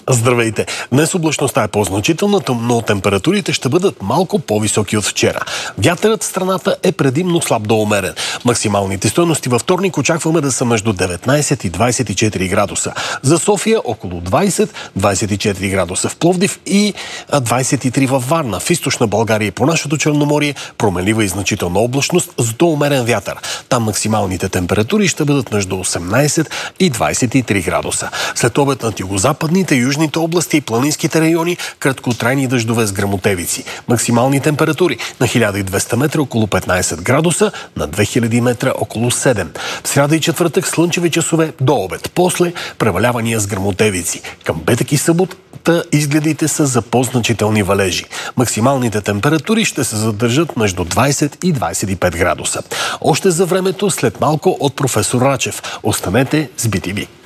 Здравейте! Днес облачността е по-значителна, но температурите ще бъдат малко по-високи от вчера. Вятърът в страната е предимно слаб до умерен. Максималните стойности във вторник очакваме да са между 19 и 24 градуса. За София около 20-24 градуса в Пловдив и 23 във Варна. В източна България и по нашето Черноморие променлива и значителна облачност с до умерен вятър. Там максималните температури ще бъдат между 18 и 23 градуса. След обед над югозападните, южните области и планинските райони краткотрайни дъждове с гръмотевици. Максимални температури на 1200 метра около 15 градуса, на 2000 метра около 7. В сряда и четвъртък слънчеви часове до обед. После превалявания с гръмотевици. Към петък и събота изгледите са за по-значителни валежи. Максималните температури ще се задържат между 20 и 25 градуса. Още за времето след малко от професор Рачев. Останете с BTV.